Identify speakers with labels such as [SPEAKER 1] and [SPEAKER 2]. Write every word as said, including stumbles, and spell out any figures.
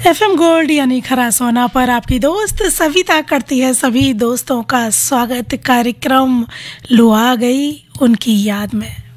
[SPEAKER 1] FM gold यानी खरा सोना पर आपकी दोस्त सविता करती है सभी दोस्तों का स्वागत। कार्यक्रम लो आ गई उनकी याद में।